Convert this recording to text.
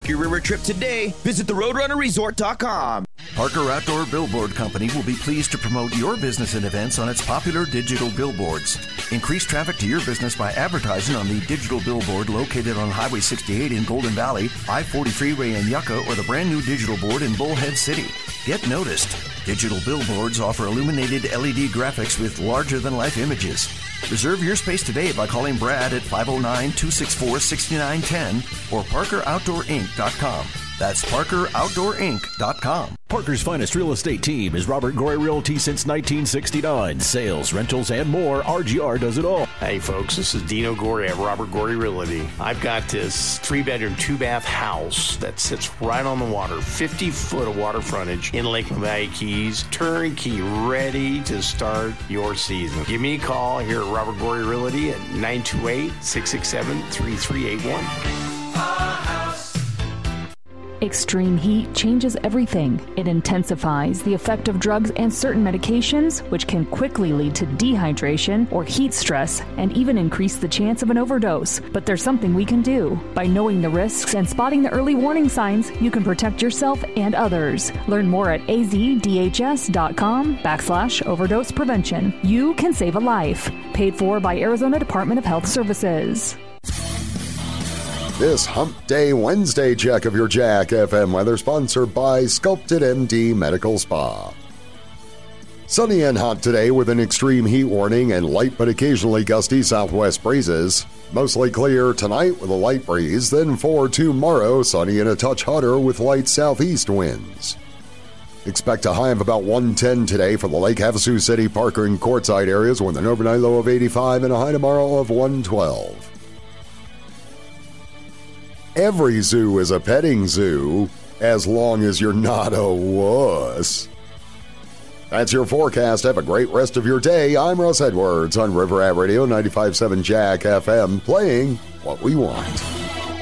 Book your river trip today. Visit theroadrunnerresort.com. Parker Outdoor Billboard Company will be pleased to promote your business and events on its popular digital billboards. Increase traffic to your business by advertising on the digital billboard located on Highway 68 in Golden Valley, I-40 Freeway in Yucca, or the brand new digital board in Bullhead City. Get noticed. Digital billboards offer illuminated LED graphics with larger-than-life images. Reserve your space today by calling Brad at 509-264-6910 or ParkerOutdoorInc.com. That's ParkerOutdoorInc.com. Parker's finest real estate team is Robert Gory Realty since 1969. Sales, rentals, and more. RGR does it all. Hey, folks, this is Dino Gory at Robert Gory Realty. I've got this 3-bedroom, 2-bath house that sits right on the water, 50 foot of water frontage in Lake Valley Keys, turnkey, ready to start your season. Give me a call here at Robert Gory Realty at 928-667-3381. Extreme heat changes everything. It intensifies the effect of drugs and certain medications, which can quickly lead to dehydration or heat stress and even increase the chance of an overdose. But there's something we can do. By knowing the risks and spotting the early warning signs, you can protect yourself and others. Learn more at azdhs.com/overdose prevention. You can save a life. Paid for by Arizona Department of Health Services. This Hump Day Wednesday check of your Jack FM weather sponsored by Sculpted MD Medical Spa. Sunny and hot today with an extreme heat warning and light but occasionally gusty southwest breezes. Mostly clear tonight with a light breeze, then for tomorrow, sunny and a touch hotter with light southeast winds. Expect a high of about 110 today for the Lake Havasu City, Parker, and Quartzsite areas with an overnight low of 85 and a high tomorrow of 112. Every zoo is a petting zoo, as long as you're not a wuss. That's your forecast. Have a great rest of your day. I'm Russ Edwards on River Rat Radio 95.7 Jack FM, playing what we want.